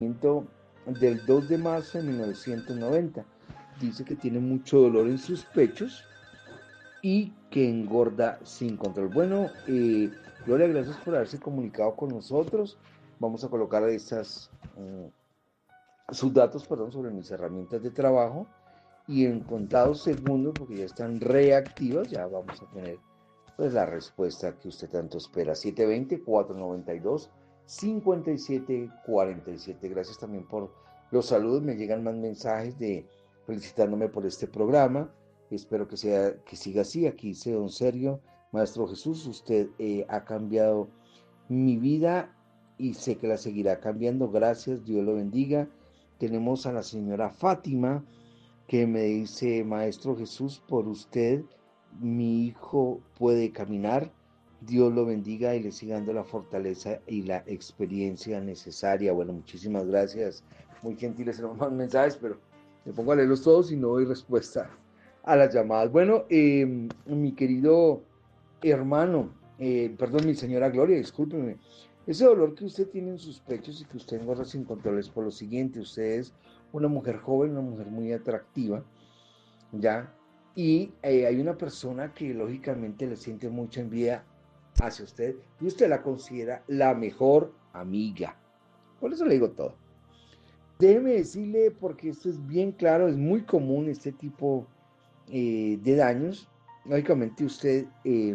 del 2 de marzo de 1990. Dice que tiene mucho dolor en sus pechos y que engorda sin control. Bueno, Gloria, gracias por haberse comunicado con nosotros. Vamos a colocar sus datos, perdón, sobre mis herramientas de trabajo y en contados segundos, porque ya están reactivas, ya vamos a tener pues la respuesta que usted tanto espera. 720-492-5747. Gracias también por los saludos. Me llegan más mensajes de felicitándome por este programa. Espero que siga así. Aquí dice don Sergio, Maestro Jesús, usted ha cambiado mi vida y sé que la seguirá cambiando. Gracias, Dios lo bendiga. Tenemos a la señora Fátima que me dice, Maestro Jesús, por usted mi hijo puede caminar. Dios lo bendiga y le siga dando la fortaleza y la experiencia necesaria. Bueno, muchísimas gracias. Muy gentiles en los más mensajes, pero me pongo a leerlos todos y no doy respuesta a las llamadas. Bueno, mi querido hermano, perdón, mi señora Gloria, discúlpeme. Ese dolor que usted tiene en sus pechos y que usted engorda sin control es por lo siguiente. Usted es una mujer joven, una mujer muy atractiva, ¿ya? Y hay una persona que lógicamente le siente mucha envidia hacia usted y usted la considera la mejor amiga. Por eso le digo todo. Déjeme decirle, porque esto es bien claro, es muy común este tipo de daños. Lógicamente usted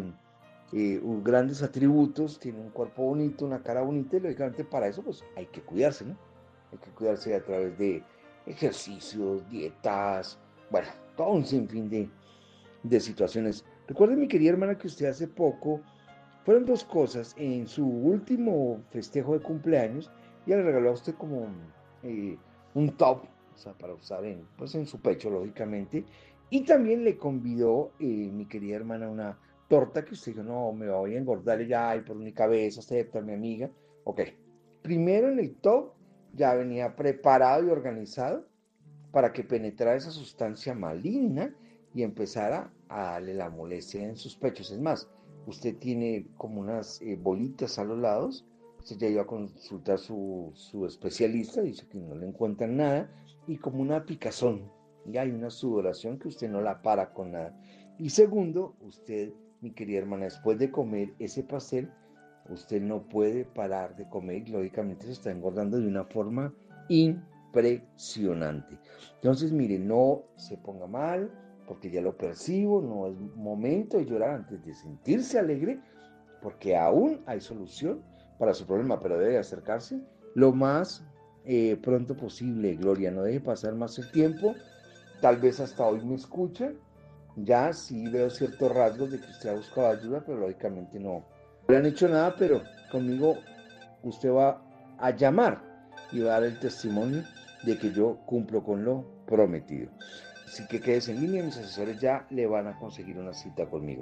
grandes atributos, tiene un cuerpo bonito, una cara bonita y lógicamente para eso pues hay que cuidarse, ¿no? Hay que cuidarse a través de ejercicios, dietas, bueno, todo un sinfín de situaciones. Recuerde, mi querida hermana, que usted hace poco fueron dos cosas. En su último festejo de cumpleaños, ella le regaló a usted como un top, o sea, para usar pues en su pecho, lógicamente. Y también le convidó, mi querida hermana, una torta que usted dijo, no, me voy a engordar ya, y por mi cabeza, acepta mi amiga. Ok, primero en el top ya venía preparado y organizado para que penetrara esa sustancia maligna y empezara a darle la molestia en sus pechos. Es más, usted tiene como unas bolitas a los lados, usted ya iba a consultar a su especialista, dice que no le encuentran nada, y como una picazón, y hay una sudoración que usted no la para con nada. Y segundo, usted, mi querida hermana, después de comer ese pastel, usted no puede parar de comer y lógicamente se está engordando de una forma impresionante. Entonces, mire, no se ponga mal, porque ya lo percibo, no es momento de llorar antes de sentirse alegre, porque aún hay solución para su problema, pero debe acercarse lo más pronto posible, Gloria, no deje pasar más el tiempo, tal vez hasta hoy me escucha, ya sí veo ciertos rasgos de que usted ha buscado ayuda, pero lógicamente no le han hecho nada, pero conmigo usted va a llamar y va a dar el testimonio de que yo cumplo con lo prometido. Así que quédese en línea, mis asesores ya le van a conseguir una cita conmigo.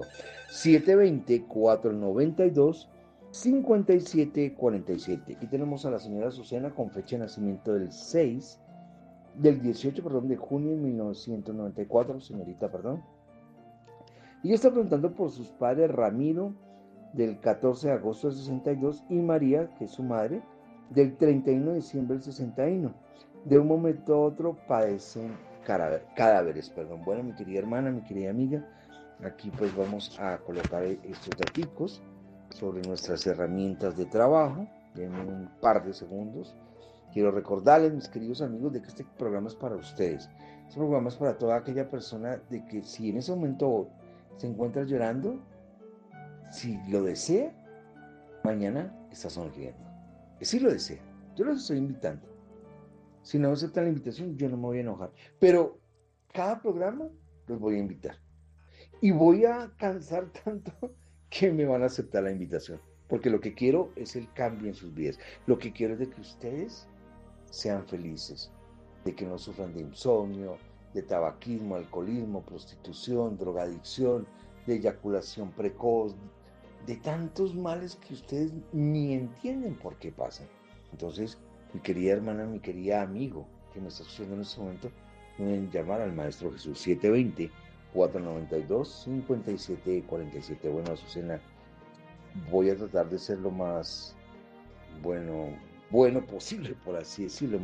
720-492-5747. Aquí tenemos a la señora Azucena con fecha de nacimiento del 18, perdón, de junio de 1994, señorita, perdón. Y ella está preguntando por sus padres Ramiro, del 14 de agosto del 62, y María, que es su madre, del 31 de diciembre del 61. De un momento a otro padecen cadáveres. Perdón. Bueno, mi querida hermana, mi querida amiga, aquí pues vamos a colocar estos datos sobre nuestras herramientas de trabajo. En un par de segundos. Quiero recordarles, mis queridos amigos, de que este programa es para ustedes. Este programa es para toda aquella persona de que si en ese momento se encuentra llorando, si lo desea, mañana está sonriendo. Si lo desea, yo los estoy invitando. Si no aceptan la invitación, yo no me voy a enojar. Pero cada programa los voy a invitar. Y voy a cansar tanto que me van a aceptar la invitación. Porque lo que quiero es el cambio en sus vidas. Lo que quiero es de que ustedes sean felices, de que no sufran de insomnio, de tabaquismo, alcoholismo, prostitución, drogadicción, de eyaculación precoz, de tantos males que ustedes ni entienden por qué pasan. Entonces, mi querida hermana, mi querida amigo que me está escuchando en este momento, pueden llamar al Maestro Jesús 720-492-5747. Bueno, Azucena, voy a tratar de ser lo más, bueno, bueno posible, por así decirlo.